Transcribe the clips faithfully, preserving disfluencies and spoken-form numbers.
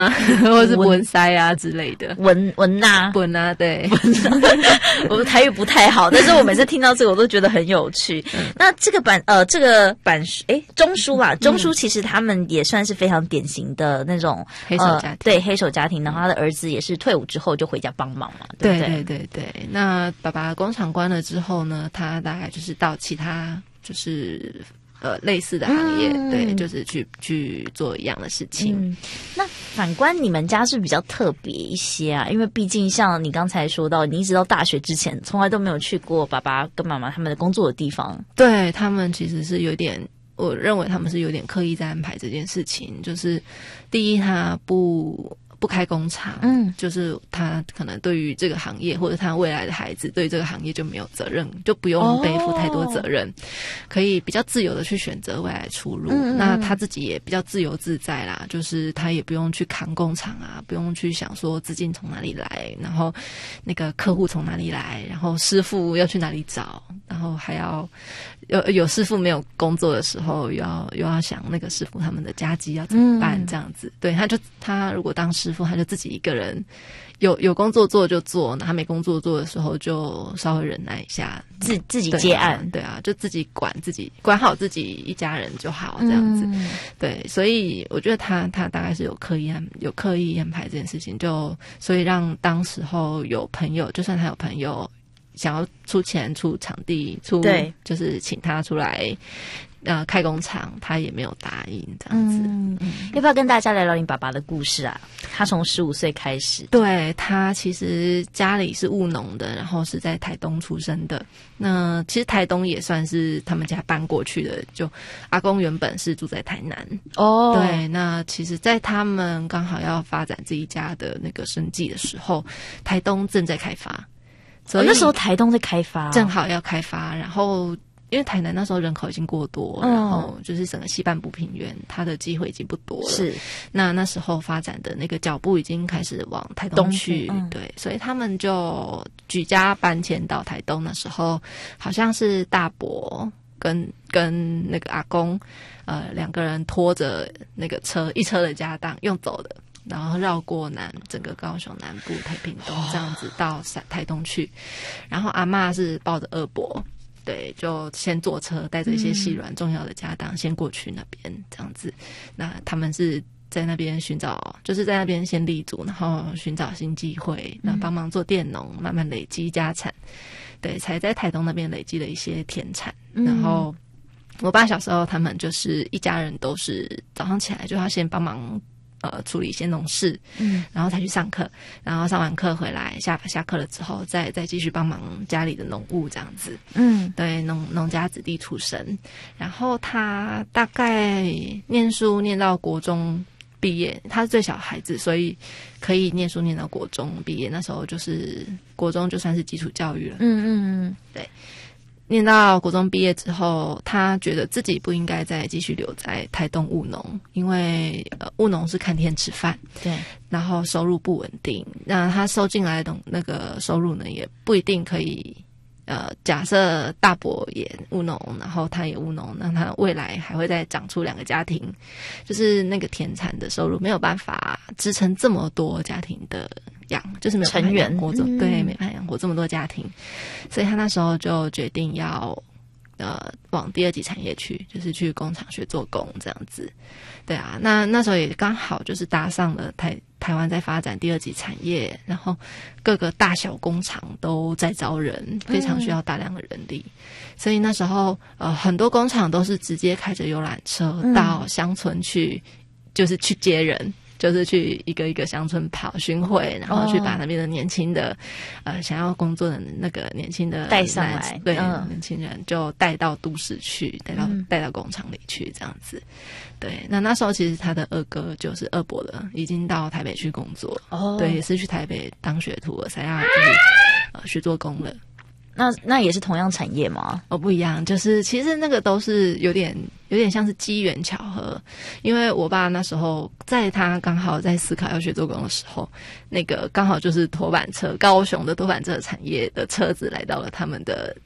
或是文塞啊之类的， 文文呐， 文啊，对， 我的台语不太好，但是我每次听到这个我都觉得很有趣。嗯、那这个版呃，这个版诶，中书啦，中书其实他们也算是非常典型的那种黑手家庭，呃、 对黑手家庭。然后他的儿子也是退伍之后就回家帮忙嘛，对不对？ 对对对对。那爸爸工厂关了之后呢，他大概就是到其他就是呃类似的行业，嗯、对，就是去去做一样的事情。 嗯、那反观你们家是比较特别一些啊，因为毕竟像你刚才说到，你一直到大学之前从来都没有去过爸爸跟妈妈他们的工作的地方。 对，他们其实是有点，我认为他们是有点刻意在安排这件事情。就是第一，他不不开工厂，嗯，就是他可能对于这个行业或者他未来的孩子对于这个行业就没有责任，就不用背负太多责任，哦、可以比较自由的去选择未来的出路。嗯嗯，那他自己也比较自由自在啦，就是他也不用去扛工厂啊，不用去想说资金从哪里来，然后那个客户从哪里来，然后师傅要去哪里找，然后还要有有师傅没有工作的时候，又要又要想那个师傅他们的家计要怎么办，这样子。嗯、对，他就他如果当师傅，他就自己一个人，有有工作做就做，那他没工作做的时候就稍微忍耐一下， 自自己接案， 对啊，对啊，就自己管自己，管好自己一家人就好，这样子。嗯、对，所以我觉得他他大概是有刻意安有刻意安排这件事情，就所以让当时候有朋友，就算他有朋友想要出钱出场地出，对，就是请他出来呃开工厂，他也没有答应这样子。 嗯嗯、要不要跟大家聊聊你爸爸的故事啊？他从十五岁开始， 对，他其实家里是务农的，然后是在台东出生的。那其实台东也算是他们家搬过去的，就阿公原本是住在台南哦。对，那其实在他们刚好要发展自己家的那个生计的时候，台东正在开发。 所以、哦、那时候台东在开发， 正好要开发，然后因为台南那时候人口已经过多，嗯、然后就是整个西半部平原，它的机会已经不多了。是，那那时候发展的那个脚步已经开始往台东去，东嗯、对，所以他们就举家搬迁到台东的时候，好像是大伯跟跟那个阿公，呃，两个人拖着那个车一车的家当用走的。然后绕过南整个高雄南部太平东这样子到台东去，然后阿嬷是抱着二伯，对，就先坐车带着一些细软重要的家当、嗯、先过去那边这样子。那他们是在那边寻找，就是在那边先立足，然后寻找新机会，那帮忙做佃农，慢慢累积家产，对，才在台东那边累积了一些田产。嗯、然后我爸小时候他们就是一家人都是早上起来就要先帮忙呃，处理一些农事，嗯，然后才去上课，然后上完课回来，下下课了之后，再再继续帮忙家里的农务这样子，嗯，对，农农家子弟出身。然后他大概念书念到国中毕业，他是最小孩子，所以可以念书念到国中毕业。那时候就是国中就算是基础教育了，嗯嗯嗯，对。念到国中毕业之后，他觉得自己不应该再继续留在台东务农，因为呃务农是看天吃饭，对，然后收入不稳定，那他收进来的那个收入呢，也不一定可以。呃，假设大伯也务农，然后他也务农，那他未来还会再长出两个家庭，就是那个田产的收入没有办法支撑这么多家庭的养，就是没有办法养活这、嗯、对，没办法养活这么多家庭，所以他那时候就决定要呃往第二级产业去，就是去工厂学做工这样子。对啊，那那时候也刚好就是搭上了台台湾在发展第二级产业，然后各个大小工厂都在招人，非常需要大量的人力，嗯、所以那时候呃很多工厂都是直接开着游览车到乡村去，嗯、就是去接人。就是去一个一个乡村跑巡回，然后去把那边的年轻的、哦、呃想要工作的那个年轻的带上来， 对、嗯、年轻人就带到都市去，带到、嗯、带到工厂里去这样子。对，那那时候其实他的二哥就是二伯了，已经到台北去工作，哦，对，也是去台北当学徒了，才要就是呃学做工了。 那那也是同样产业吗？ 哦，不一样，就是其实那个都是有点有点像是机缘巧合，因为我爸那时候在他刚好在思考要学做工的时候，那个刚好就是拖板车，高雄的拖板车产业的车子来到了他们的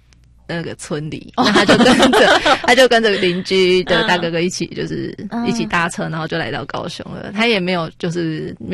那个村里，那他就跟着他就跟着邻居的大哥哥一起，就是一起搭车，然后就来到高雄了。他也没有就是